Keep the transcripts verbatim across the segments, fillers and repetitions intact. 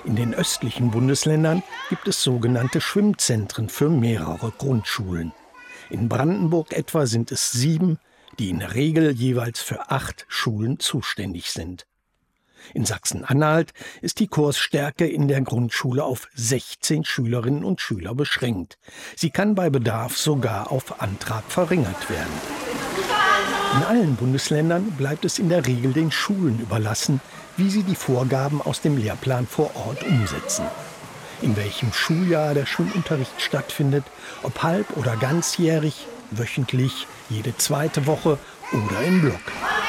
In den östlichen Bundesländern gibt es sogenannte Schwimmzentren für mehrere Grundschulen. In Brandenburg etwa sind es sieben, die in der Regel jeweils für acht Schulen zuständig sind. In Sachsen-Anhalt ist die Kursstärke in der Grundschule auf sechzehn Schülerinnen und Schüler beschränkt. Sie kann bei Bedarf sogar auf Antrag verringert werden. In allen Bundesländern bleibt es in der Regel den Schulen überlassen, wie sie die Vorgaben aus dem Lehrplan vor Ort umsetzen. In welchem Schuljahr der Schwimmunterricht stattfindet, ob halb- oder ganzjährig, wöchentlich, jede zweite Woche oder im Block.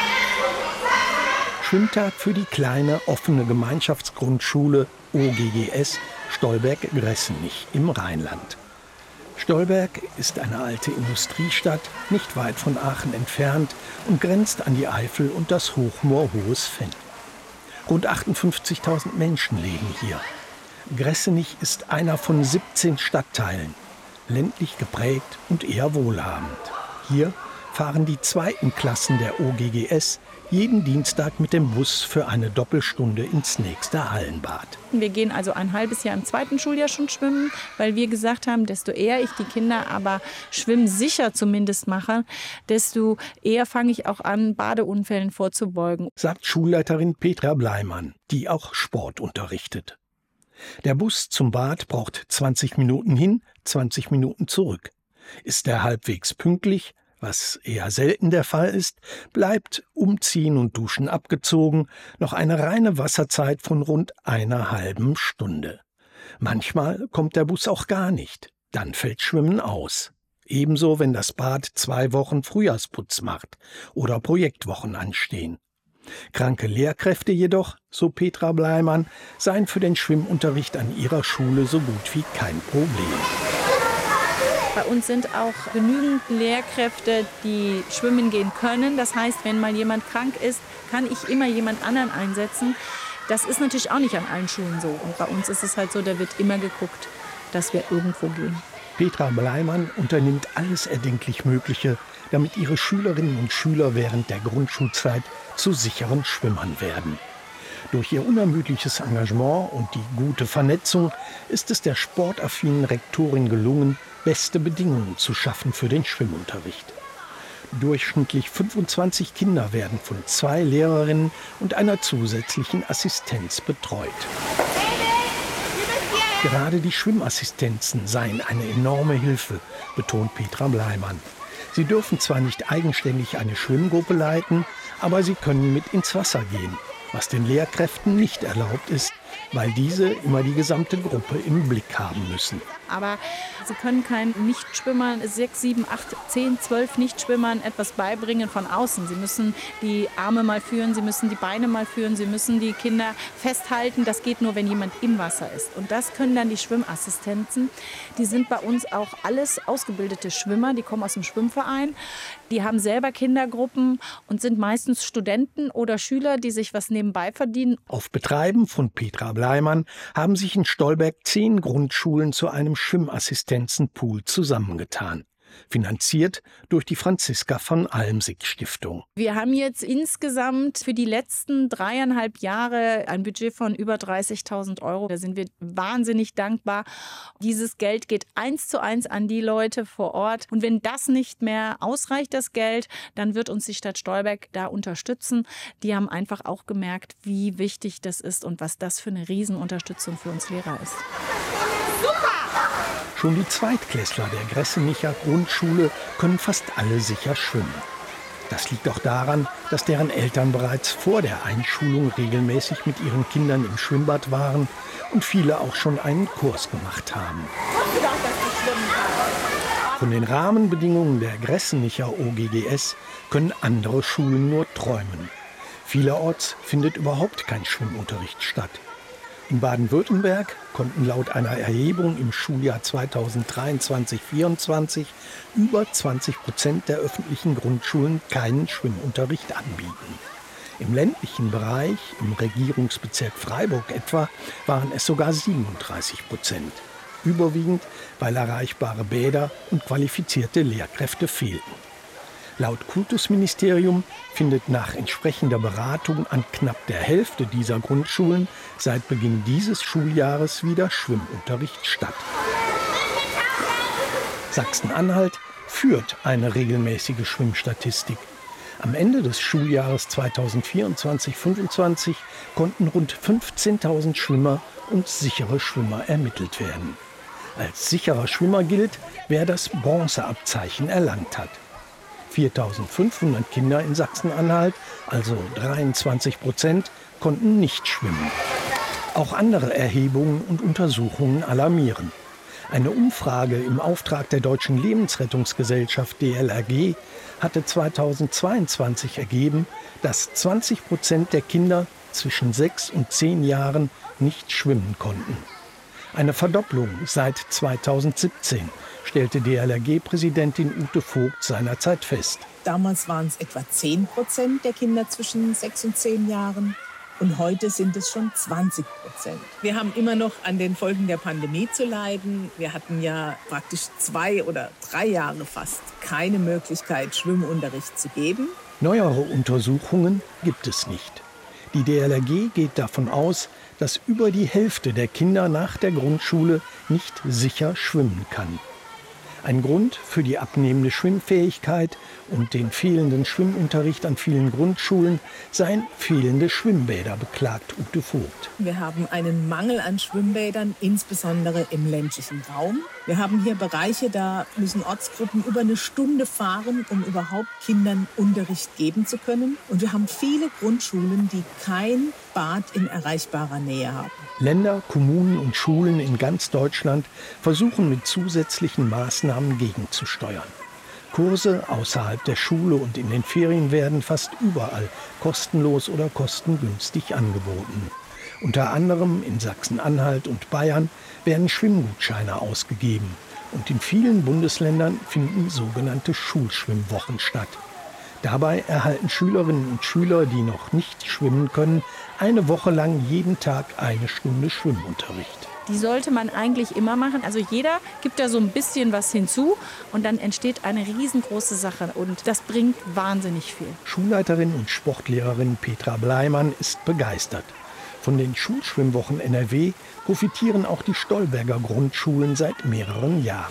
Schwimmtag für die kleine offene Gemeinschaftsgrundschule O G G S Stolberg-Gressenich im Rheinland. Stolberg ist eine alte Industriestadt, nicht weit von Aachen entfernt und grenzt an die Eifel und das Hochmoor Hohes-Venn. Rund achtundfünfzigtausend Menschen leben hier. Gressenich ist einer von siebzehn Stadtteilen, ländlich geprägt und eher wohlhabend. Hier fahren die zweiten Klassen der O G G S jeden Dienstag mit dem Bus für eine Doppelstunde ins nächste Hallenbad. Wir gehen also ein halbes Jahr im zweiten Schuljahr schon schwimmen, weil wir gesagt haben, desto eher ich die Kinder aber schwimmsicher zumindest mache, desto eher fange ich auch an, Badeunfällen vorzubeugen. Sagt Schulleiterin Petra Bleimann, die auch Sport unterrichtet. Der Bus zum Bad braucht zwanzig Minuten hin, zwanzig Minuten zurück. Ist er halbwegs pünktlich, was eher selten der Fall ist, bleibt Umziehen und Duschen abgezogen noch eine reine Wasserzeit von rund einer halben Stunde. Manchmal kommt der Bus auch gar nicht, dann fällt Schwimmen aus. Ebenso, wenn das Bad zwei Wochen Frühjahrsputz macht oder Projektwochen anstehen. Kranke Lehrkräfte jedoch, so Petra Bleimann, seien für den Schwimmunterricht an ihrer Schule so gut wie kein Problem. Bei uns sind auch genügend Lehrkräfte, die schwimmen gehen können. Das heißt, wenn mal jemand krank ist, kann ich immer jemand anderen einsetzen. Das ist natürlich auch nicht an allen Schulen so. Und bei uns ist es halt so, da wird immer geguckt, dass wir irgendwo gehen. Petra Bleimann unternimmt alles erdenklich Mögliche, damit ihre Schülerinnen und Schüler während der Grundschulzeit zu sicheren Schwimmern werden. Durch ihr unermüdliches Engagement und die gute Vernetzung ist es der sportaffinen Rektorin gelungen, beste Bedingungen zu schaffen für den Schwimmunterricht. Durchschnittlich fünfundzwanzig Kinder werden von zwei Lehrerinnen und einer zusätzlichen Assistenz betreut. Gerade die Schwimmassistenzen seien eine enorme Hilfe, betont Petra Bleimann. Sie dürfen zwar nicht eigenständig eine Schwimmgruppe leiten, aber sie können mit ins Wasser gehen, was den Lehrkräften nicht erlaubt ist, weil diese immer die gesamte Gruppe im Blick haben müssen. Aber sie können keinen Nichtschwimmern, sechs, sieben, acht, zehn, zwölf Nichtschwimmern etwas beibringen von außen. Sie müssen die Arme mal führen, sie müssen die Beine mal führen, sie müssen die Kinder festhalten. Das geht nur, wenn jemand im Wasser ist. Und das können dann die Schwimmassistenzen. Die sind bei uns auch alles ausgebildete Schwimmer, die kommen aus dem Schwimmverein. Die haben selber Kindergruppen und sind meistens Studenten oder Schüler, die sich was nebenbei verdienen. Auf Betreiben von Petra Bleimann haben sich in Stolberg zehn Grundschulen zu einem Schwimmassistenzenpool zusammengetan. Finanziert durch die Franziska von Almsick Stiftung. Wir haben jetzt insgesamt für die letzten dreieinhalb Jahre ein Budget von über dreißigtausend Euro. Da sind wir wahnsinnig dankbar. Dieses Geld geht eins zu eins an die Leute vor Ort. Und wenn das nicht mehr ausreicht, das Geld, dann wird uns die Stadt Stolberg da unterstützen. Die haben einfach auch gemerkt, wie wichtig das ist und was das für eine Riesenunterstützung für uns Lehrer ist. Schon die Zweitklässler der Gressenicher Grundschule können fast alle sicher schwimmen. Das liegt auch daran, dass deren Eltern bereits vor der Einschulung regelmäßig mit ihren Kindern im Schwimmbad waren und viele auch schon einen Kurs gemacht haben. Von den Rahmenbedingungen der Gressenicher O G G S können andere Schulen nur träumen. Vielerorts findet überhaupt kein Schwimmunterricht statt. In Baden-Württemberg konnten laut einer Erhebung im Schuljahr zweitausenddreiundzwanzig vierundzwanzig über zwanzig Prozent der öffentlichen Grundschulen keinen Schwimmunterricht anbieten. Im ländlichen Bereich, im Regierungsbezirk Freiburg etwa, waren es sogar siebenunddreißig Prozent. Überwiegend, weil erreichbare Bäder und qualifizierte Lehrkräfte fehlten. Laut Kultusministerium findet nach entsprechender Beratung an knapp der Hälfte dieser Grundschulen seit Beginn dieses Schuljahres wieder Schwimmunterricht statt. Sachsen-Anhalt führt eine regelmäßige Schwimmstatistik. Am Ende des Schuljahres zweitausendvierundzwanzig fünfundzwanzig konnten rund fünfzehntausend Schwimmer und sichere Schwimmer ermittelt werden. Als sicherer Schwimmer gilt, wer das Bronzeabzeichen erlangt hat. viertausendfünfhundert Kinder in Sachsen-Anhalt, also dreiundzwanzig Prozent, konnten nicht schwimmen. Auch andere Erhebungen und Untersuchungen alarmieren. Eine Umfrage im Auftrag der Deutschen Lebensrettungsgesellschaft D L R G hatte zweitausendzweiundzwanzig ergeben, dass zwanzig Prozent der Kinder zwischen sechs und zehn Jahren nicht schwimmen konnten. Eine Verdopplung seit zweitausendsiebzehn, stellte D L R G-Präsidentin Ute Vogt seinerzeit fest. Damals waren es etwa zehn Prozent der Kinder zwischen sechs und zehn Jahren. Und heute sind es schon zwanzig Prozent. Wir haben immer noch an den Folgen der Pandemie zu leiden. Wir hatten ja praktisch zwei oder drei Jahre fast keine Möglichkeit, Schwimmunterricht zu geben. Neuere Untersuchungen gibt es nicht. Die D L R G geht davon aus, dass über die Hälfte der Kinder nach der Grundschule nicht sicher schwimmen kann. Ein Grund für die abnehmende Schwimmfähigkeit und den fehlenden Schwimmunterricht an vielen Grundschulen seien fehlende Schwimmbäder, beklagt Ute Vogt. Wir haben einen Mangel an Schwimmbädern, insbesondere im ländlichen Raum. Wir haben hier Bereiche, da müssen Ortsgruppen über eine Stunde fahren, um überhaupt Kindern Unterricht geben zu können. Und wir haben viele Grundschulen, die kein Bad in erreichbarer Nähe haben. Länder, Kommunen und Schulen in ganz Deutschland versuchen mit zusätzlichen Maßnahmen gegenzusteuern. Kurse außerhalb der Schule und in den Ferien werden fast überall kostenlos oder kostengünstig angeboten. Unter anderem in Sachsen-Anhalt und Bayern werden Schwimmgutscheine ausgegeben. Und in vielen Bundesländern finden sogenannte Schulschwimmwochen statt. Dabei erhalten Schülerinnen und Schüler, die noch nicht schwimmen können, eine Woche lang jeden Tag eine Stunde Schwimmunterricht. Die sollte man eigentlich immer machen. Also jeder gibt da so ein bisschen was hinzu und dann entsteht eine riesengroße Sache und das bringt wahnsinnig viel. Schulleiterin und Sportlehrerin Petra Bleimann ist begeistert. Von den Schulschwimmwochen N R W profitieren auch die Stolberger Grundschulen seit mehreren Jahren.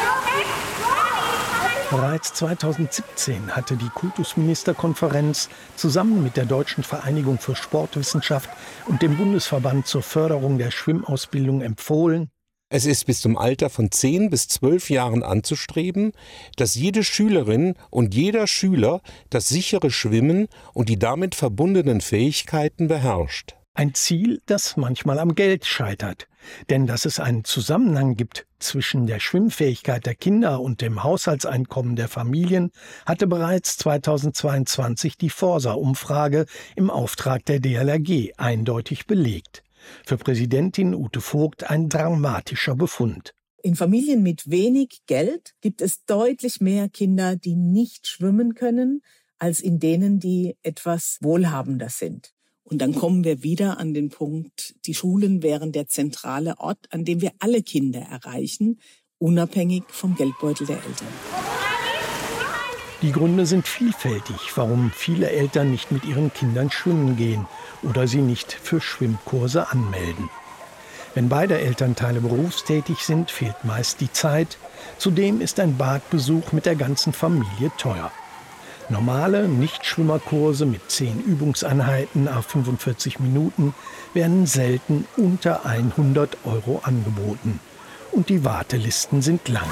Bereits zweitausendsiebzehn hatte die Kultusministerkonferenz zusammen mit der Deutschen Vereinigung für Sportwissenschaft und dem Bundesverband zur Förderung der Schwimmausbildung empfohlen: Es ist bis zum Alter von zehn bis zwölf Jahren anzustreben, dass jede Schülerin und jeder Schüler das sichere Schwimmen und die damit verbundenen Fähigkeiten beherrscht. Ein Ziel, das manchmal am Geld scheitert. Denn dass es einen Zusammenhang gibt zwischen der Schwimmfähigkeit der Kinder und dem Haushaltseinkommen der Familien, hatte bereits zweitausendzweiundzwanzig die Forsa-Umfrage im Auftrag der D L R G eindeutig belegt. Für Präsidentin Ute Vogt ein dramatischer Befund. In Familien mit wenig Geld gibt es deutlich mehr Kinder, die nicht schwimmen können, als in denen, die etwas wohlhabender sind. Und dann kommen wir wieder an den Punkt, die Schulen wären der zentrale Ort, an dem wir alle Kinder erreichen, unabhängig vom Geldbeutel der Eltern. Die Gründe sind vielfältig, warum viele Eltern nicht mit ihren Kindern schwimmen gehen oder sie nicht für Schwimmkurse anmelden. Wenn beide Elternteile berufstätig sind, fehlt meist die Zeit. Zudem ist ein Badbesuch mit der ganzen Familie teuer. Normale Nichtschwimmerkurse mit zehn Übungseinheiten auf fünfundvierzig Minuten werden selten unter hundert Euro angeboten. Und die Wartelisten sind lang.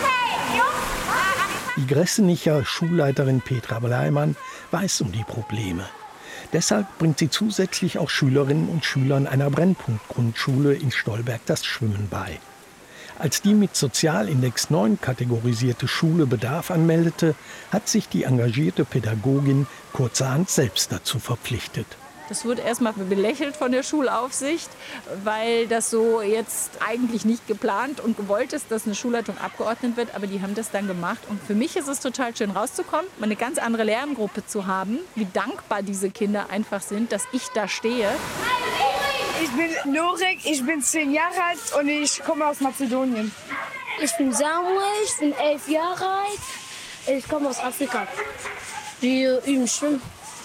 Die Gressenicher Schulleiterin Petra Bleimann weiß um die Probleme. Deshalb bringt sie zusätzlich auch Schülerinnen und Schülern einer Brennpunkt-Grundschule in Stolberg das Schwimmen bei. Als die mit Sozialindex neun kategorisierte Schule Bedarf anmeldete, hat sich die engagierte Pädagogin kurzerhand selbst dazu verpflichtet. Das wurde erstmal belächelt von der Schulaufsicht, weil das so jetzt eigentlich nicht geplant und gewollt ist, dass eine Schulleitung abgeordnet wird. Aber die haben das dann gemacht. Und für mich ist es total schön rauszukommen, mal eine ganz andere Lerngruppe zu haben, wie dankbar diese Kinder einfach sind, dass ich da stehe. Ich bin Lorik, ich bin zehn Jahre alt und ich komme aus Mazedonien. Ich bin Samuel, ich bin elf Jahre alt Ich komme aus Afrika. Wir üben Schwimmen.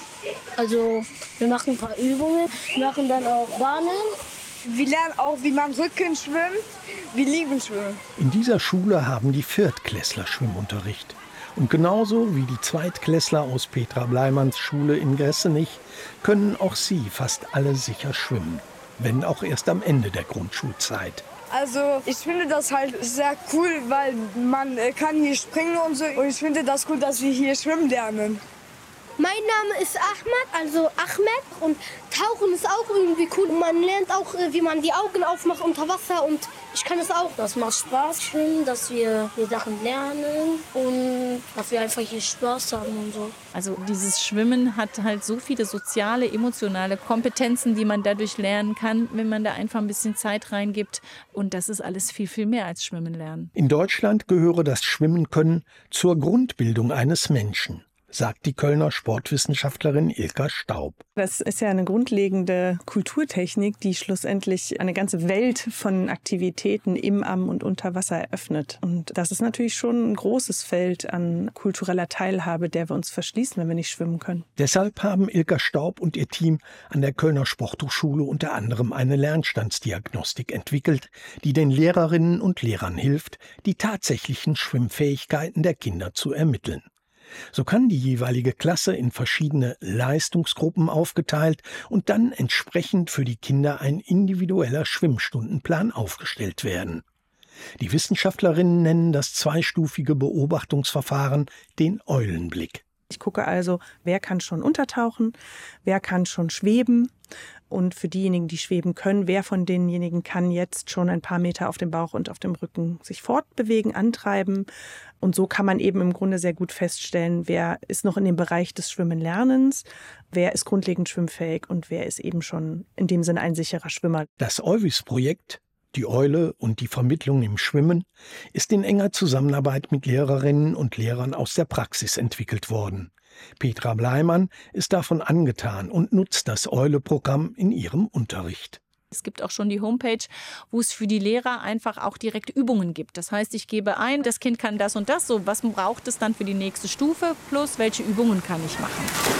Also wir machen ein paar Übungen, wir machen dann auch Bahnen. Wir lernen auch, wie man Rücken schwimmt. Wir lieben Schwimmen. In dieser Schule haben die Viertklässler Schwimmunterricht. Und genauso wie die Zweitklässler aus Petra Bleimanns Schule in Gressenich können auch sie fast alle sicher schwimmen. Wenn auch erst am Ende der Grundschulzeit. Also ich finde das halt sehr cool, weil man kann hier springen und so. Und ich finde das cool, dass wir hier schwimmen lernen. Mein Name ist Ahmed, also Ahmed. Und Tauchen ist auch irgendwie cool. Man lernt auch, wie man die Augen aufmacht unter Wasser. Und ich kann es auch. Das macht Spaß, schwimmen, dass wir hier Sachen lernen und dass wir einfach hier Spaß haben und so. Also dieses Schwimmen hat halt so viele soziale, emotionale Kompetenzen, die man dadurch lernen kann, wenn man da einfach ein bisschen Zeit reingibt. Und das ist alles viel, viel mehr als Schwimmen lernen. In Deutschland gehöre das Schwimmen können zur Grundbildung eines Menschen, sagt die Kölner Sportwissenschaftlerin Ilka Staub. Das ist ja eine grundlegende Kulturtechnik, die schlussendlich eine ganze Welt von Aktivitäten im, am und unter Wasser eröffnet. Und das ist natürlich schon ein großes Feld an kultureller Teilhabe, der wir uns verschließen, wenn wir nicht schwimmen können. Deshalb haben Ilka Staub und ihr Team an der Kölner Sporthochschule unter anderem eine Lernstandsdiagnostik entwickelt, die den Lehrerinnen und Lehrern hilft, die tatsächlichen Schwimmfähigkeiten der Kinder zu ermitteln. So kann die jeweilige Klasse in verschiedene Leistungsgruppen aufgeteilt und dann entsprechend für die Kinder ein individueller Schwimmstundenplan aufgestellt werden. Die Wissenschaftlerinnen nennen das zweistufige Beobachtungsverfahren den Eulenblick. Ich gucke also, wer kann schon untertauchen, wer kann schon schweben. Und für diejenigen, die schweben können, wer von denjenigen kann jetzt schon ein paar Meter auf dem Bauch und auf dem Rücken sich fortbewegen, antreiben. Und so kann man eben im Grunde sehr gut feststellen, wer ist noch in dem Bereich des Schwimmenlernens, wer ist grundlegend schwimmfähig und wer ist eben schon in dem Sinne ein sicherer Schwimmer. Das Euvis-Projekt, die Eule und die Vermittlung im Schwimmen, ist in enger Zusammenarbeit mit Lehrerinnen und Lehrern aus der Praxis entwickelt worden. Petra Bleimann ist davon angetan und nutzt das Eule-Programm in ihrem Unterricht. Es gibt auch schon die Homepage, wo es für die Lehrer einfach auch direkt Übungen gibt. Das heißt, ich gebe ein, das Kind kann das und das, so was braucht es dann für die nächste Stufe, plus welche Übungen kann ich machen.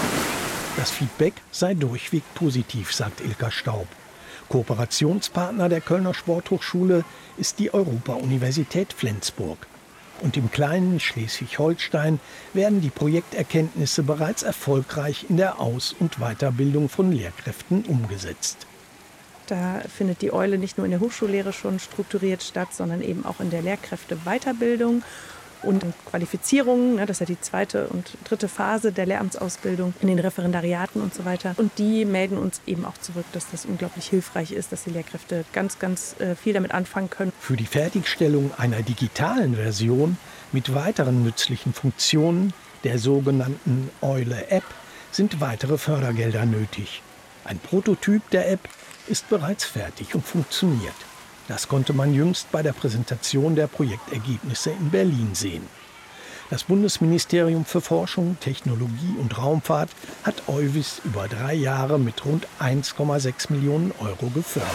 Das Feedback sei durchweg positiv, sagt Ilka Staub. Kooperationspartner der Kölner Sporthochschule ist die Europa-Universität Flensburg. Und im kleinen Schleswig-Holstein werden die Projekterkenntnisse bereits erfolgreich in der Aus- und Weiterbildung von Lehrkräften umgesetzt. Da findet die Eule nicht nur in der Hochschullehre schon strukturiert statt, sondern eben auch in der Lehrkräfteweiterbildung und Qualifizierungen. Das ist ja die zweite und dritte Phase der Lehramtsausbildung in den Referendariaten und so weiter. Und die melden uns eben auch zurück, dass das unglaublich hilfreich ist, dass die Lehrkräfte ganz, ganz viel damit anfangen können. Für die Fertigstellung einer digitalen Version mit weiteren nützlichen Funktionen, der sogenannten Eule-App, sind weitere Fördergelder nötig. Ein Prototyp der App ist bereits fertig und funktioniert. Das konnte man jüngst bei der Präsentation der Projektergebnisse in Berlin sehen. Das Bundesministerium für Forschung, Technologie und Raumfahrt hat Euvis über drei Jahre mit rund eins Komma sechs Millionen Euro gefördert.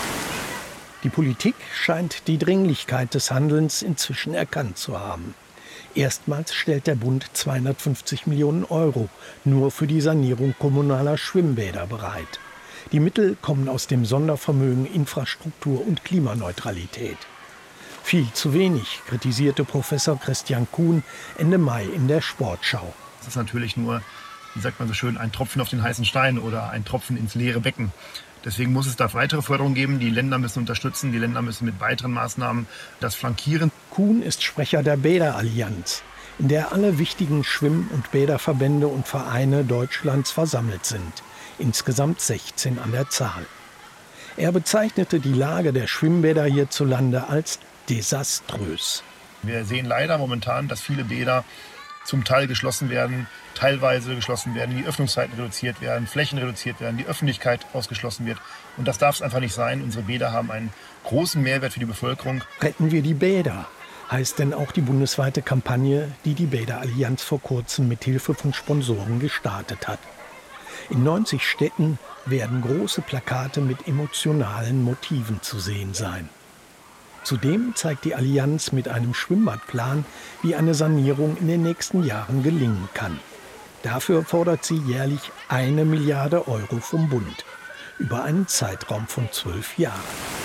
Die Politik scheint die Dringlichkeit des Handelns inzwischen erkannt zu haben. Erstmals stellt der Bund zweihundertfünfzig Millionen Euro nur für die Sanierung kommunaler Schwimmbäder bereit. Die Mittel kommen aus dem Sondervermögen Infrastruktur und Klimaneutralität. Viel zu wenig, kritisierte Professor Christian Kuhn Ende Mai in der Sportschau. Das ist natürlich nur, wie sagt man so schön, ein Tropfen auf den heißen Stein oder ein Tropfen ins leere Becken. Deswegen muss es da weitere Förderung geben. Die Länder müssen unterstützen, die Länder müssen mit weiteren Maßnahmen das flankieren. Kuhn ist Sprecher der Bäderallianz, in der alle wichtigen Schwimm- und Bäderverbände und Vereine Deutschlands versammelt sind. Insgesamt sechzehn an der Zahl. Er bezeichnete die Lage der Schwimmbäder hierzulande als desaströs. Wir sehen leider momentan, dass viele Bäder zum Teil geschlossen werden, teilweise geschlossen werden, die Öffnungszeiten reduziert werden, Flächen reduziert werden, die Öffentlichkeit ausgeschlossen wird. Und das darf es einfach nicht sein. Unsere Bäder haben einen großen Mehrwert für die Bevölkerung. Retten wir die Bäder, heißt denn auch die bundesweite Kampagne, die die Bäderallianz vor kurzem mit Hilfe von Sponsoren gestartet hat. In neunzig Städten werden große Plakate mit emotionalen Motiven zu sehen sein. Zudem zeigt die Allianz mit einem Schwimmbadplan, wie eine Sanierung in den nächsten Jahren gelingen kann. Dafür fordert sie jährlich eine Milliarde Euro vom Bund, über einen Zeitraum von zwölf Jahren.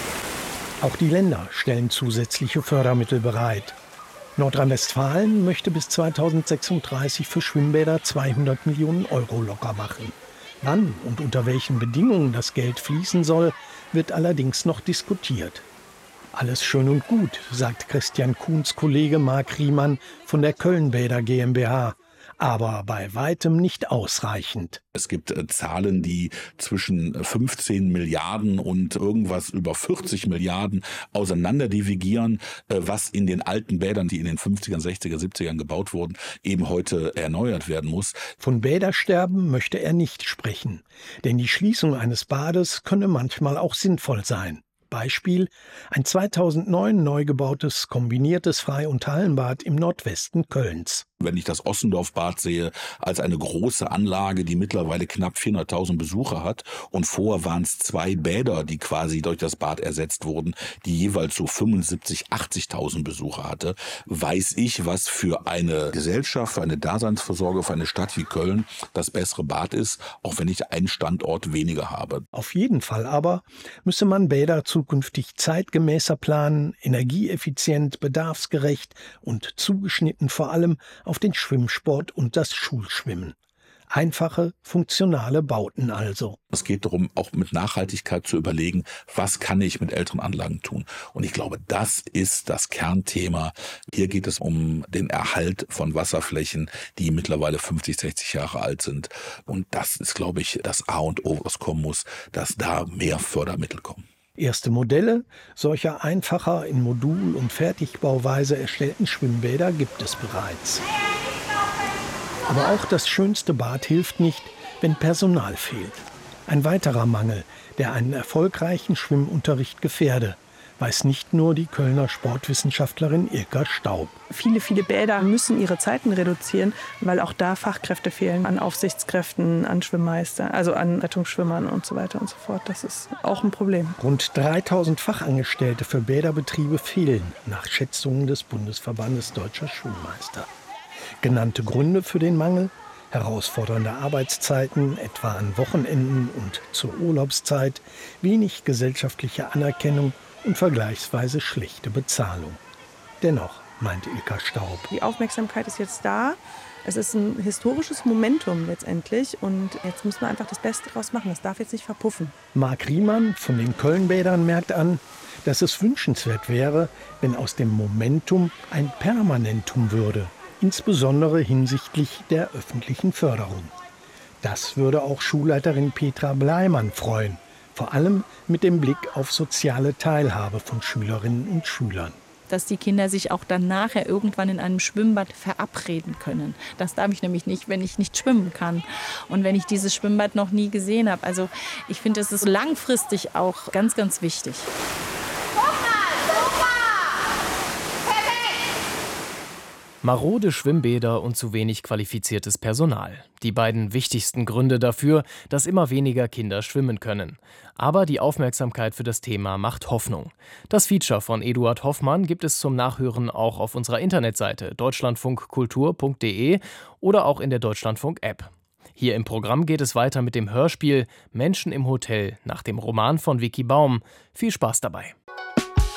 Auch die Länder stellen zusätzliche Fördermittel bereit. Nordrhein-Westfalen möchte bis zweitausendsechsunddreißig für Schwimmbäder zweihundert Millionen Euro locker machen. Wann und unter welchen Bedingungen das Geld fließen soll, wird allerdings noch diskutiert. Alles schön und gut, sagt Christian Kuhns Kollege Marc Riemann von der Köln-Bäder GmbH. Aber bei weitem nicht ausreichend. Es gibt äh, Zahlen, die zwischen fünfzehn Milliarden und irgendwas über vierzig Milliarden auseinanderdivigieren, äh, was in den alten Bädern, die in den fünfzigern, sechziger, siebzigern gebaut wurden, eben heute erneuert werden muss. Von Bädersterben möchte er nicht sprechen, denn die Schließung eines Bades könne manchmal auch sinnvoll sein. Beispiel: ein zweitausendneun neu gebautes kombiniertes Freie- und Hallenbad im Nordwesten Kölns. Wenn ich das Ossendorf-Bad sehe, als eine große Anlage, die mittlerweile knapp vierhunderttausend Besucher hat, und vorher waren es zwei Bäder, die quasi durch das Bad ersetzt wurden, die jeweils so fünfundsiebzigtausend, achtzigtausend Besucher hatte, weiß ich, was für eine Gesellschaft, für eine Daseinsvorsorge, für eine Stadt wie Köln das bessere Bad ist, auch wenn ich einen Standort weniger habe. Auf jeden Fall aber müsse man Bäder zukünftig zeitgemäßer planen, energieeffizient, bedarfsgerecht und zugeschnitten vor allem auf den Schwimmsport und das Schulschwimmen. Einfache, funktionale Bauten also. Es geht darum, auch mit Nachhaltigkeit zu überlegen, was kann ich mit älteren Anlagen tun. Und ich glaube, das ist das Kernthema. Hier geht es um den Erhalt von Wasserflächen, die mittlerweile fünfzig, sechzig Jahre alt sind. Und das ist, glaube ich, das A und O, was kommen muss, dass da mehr Fördermittel kommen. Erste Modelle solcher einfacher in Modul- und Fertigbauweise erstellten Schwimmbäder gibt es bereits. Aber auch das schönste Bad hilft nicht, wenn Personal fehlt. Ein weiterer Mangel, der einen erfolgreichen Schwimmunterricht gefährde, weiß nicht nur die Kölner Sportwissenschaftlerin Ilka Staub. Viele, viele Bäder müssen ihre Zeiten reduzieren, weil auch da Fachkräfte fehlen an Aufsichtskräften, an Schwimmmeistern, also an Rettungsschwimmern und so weiter und so fort. Das ist auch ein Problem. Rund dreitausend Fachangestellte für Bäderbetriebe fehlen, nach Schätzungen des Bundesverbandes Deutscher Schulmeister. Genannte Gründe für den Mangel: herausfordernde Arbeitszeiten, etwa an Wochenenden und zur Urlaubszeit, wenig gesellschaftliche Anerkennung und vergleichsweise schlechte Bezahlung. Dennoch, meint Ilka Staub, die Aufmerksamkeit ist jetzt da. Es ist ein historisches Momentum letztendlich und jetzt müssen wir einfach das Beste daraus machen. Das darf jetzt nicht verpuffen. Marc Riemann von den Köln-Bädern merkt an, dass es wünschenswert wäre, wenn aus dem Momentum ein Permanentum würde, insbesondere hinsichtlich der öffentlichen Förderung. Das würde auch Schulleiterin Petra Bleimann freuen. Vor allem mit dem Blick auf soziale Teilhabe von Schülerinnen und Schülern. Dass die Kinder sich auch dann nachher irgendwann in einem Schwimmbad verabreden können. Das darf ich nämlich nicht, wenn ich nicht schwimmen kann und wenn ich dieses Schwimmbad noch nie gesehen habe. Also ich finde, das ist langfristig auch ganz, ganz wichtig. Marode Schwimmbäder und zu wenig qualifiziertes Personal. Die beiden wichtigsten Gründe dafür, dass immer weniger Kinder schwimmen können. Aber die Aufmerksamkeit für das Thema macht Hoffnung. Das Feature von Eduard Hoffmann gibt es zum Nachhören auch auf unserer Internetseite deutschlandfunkkultur punkt de oder auch in der Deutschlandfunk-App. Hier im Programm geht es weiter mit dem Hörspiel Menschen im Hotel nach dem Roman von Vicky Baum. Viel Spaß dabei.